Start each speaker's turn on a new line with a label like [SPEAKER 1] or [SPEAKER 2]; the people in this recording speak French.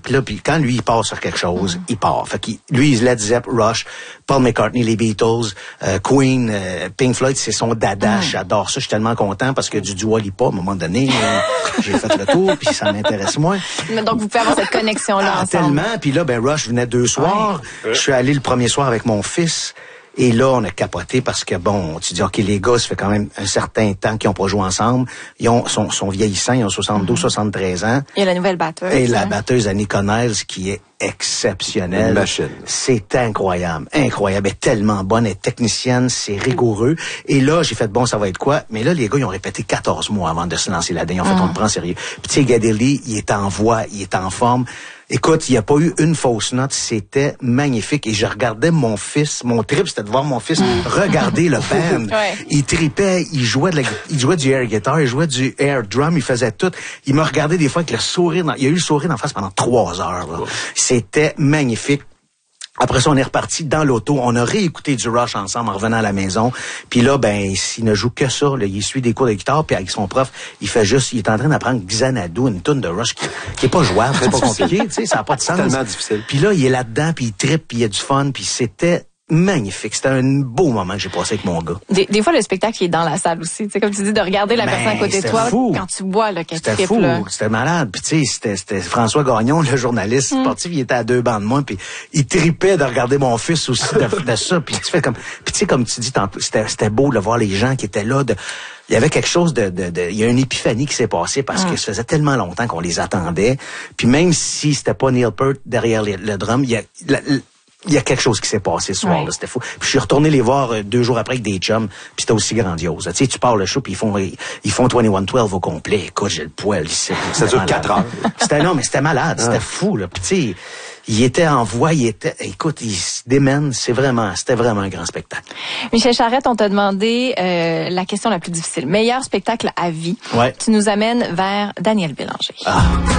[SPEAKER 1] Puis là, quand lui, il part sur quelque chose, il part. Fait que lui, Led Zepp, Rush, Paul McCartney, les Beatles, Queen, Pink Floyd, c'est son dada. J'adore ça. Je suis tellement content parce que du Dua Lipa, à un moment donné, j'ai fait le tour, puis ça m'intéresse moins.
[SPEAKER 2] Mais donc, vous pouvez avoir cette connexion-là ensemble.
[SPEAKER 1] Tellement. Puis là, Rush venait 2 soirs. Je suis allé le premier soir avec mon fils. Et là, on a capoté parce que, bon, tu dis, OK, les gars, ça fait quand même un certain temps qu'ils n'ont pas joué ensemble. Ils sont vieillissants, ils ont 72, 73 ans.
[SPEAKER 2] Il y a la nouvelle batteuse.
[SPEAKER 1] Et la batteuse Annie Connells, qui est exceptionnelle.
[SPEAKER 3] Une machine.
[SPEAKER 1] C'est incroyable. Incroyable. Elle est tellement bonne. Elle est technicienne. C'est rigoureux. Et là, j'ai fait, bon, ça va être quoi? Mais là, les gars, ils ont répété 14 mois avant de se lancer là-dedans. Ils ont fait, on le prend sérieux. Puis, tu sais, Geddy, il est en voix, il est en forme. Écoute, il n'y a pas eu une fausse note, c'était magnifique. Et je regardais mon fils, mon trip, c'était de voir mon fils regarder le band. Il tripait, il jouait du air guitar, il jouait du air drum, il faisait tout. Il me regardait des fois avec le sourire, il a eu le sourire en face pendant 3 heures. Là. C'était magnifique. Après ça, on est reparti dans l'auto. On a réécouté du Rush ensemble en revenant à la maison. Puis là, il ne joue que ça. Là. Il suit des cours de guitare. Puis avec son prof, il est en train d'apprendre Xanadu, une tune de Rush qui est pas jouable. C'est pas compliqué. Tu sais, ça n'a pas de sens.
[SPEAKER 3] C'est tellement difficile.
[SPEAKER 1] Puis là, il est là-dedans, puis il trippe, puis il y a du fun. Puis c'était magnifique. C'était un beau moment que j'ai passé avec mon gars.
[SPEAKER 2] Des fois, le spectacle est dans la salle aussi. Tu sais, comme tu dis, de regarder la personne à côté de toi quand tu bois là, qu'elle trippe.
[SPEAKER 1] C'était fou, c'était malade. Puis tu sais, c'était François Gagnon, le journaliste sportif, il était à 2 bancs de moi, puis il tripait de regarder mon fils aussi de ça. Puis tu fais comme, puis tu sais, comme tu dis tantôt, c'était beau de voir les gens qui étaient là. Il y avait quelque chose il y a une épiphanie qui s'est passée parce que ça faisait tellement longtemps qu'on les attendait. Puis même si c'était pas Neil Peart derrière le drum, il y a quelque chose qui s'est passé ce soir-là, c'était fou. Puis je suis retourné les voir 2 jours après avec des chums, puis c'était aussi grandiose. Tu sais, tu pars le show, puis ils font 2112 au complet. Écoute, j'ai le poil ici.
[SPEAKER 3] Ça dure 4 heures.
[SPEAKER 1] Mais c'était malade, c'était fou, là. Puis tu sais, il était en voix, écoute, il se démène, c'était vraiment un grand spectacle.
[SPEAKER 2] Michel Charette, on t'a demandé la question la plus difficile. Meilleur spectacle à vie.
[SPEAKER 1] Ouais.
[SPEAKER 2] Tu nous amènes vers Daniel Bélanger.